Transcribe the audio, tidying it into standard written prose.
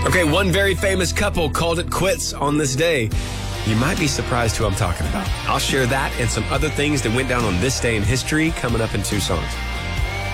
Okay, one very famous couple called it quits on this day. You might be surprised who I'm talking about. I'll share that and some other things that went down on this day in history coming up in 2 songs.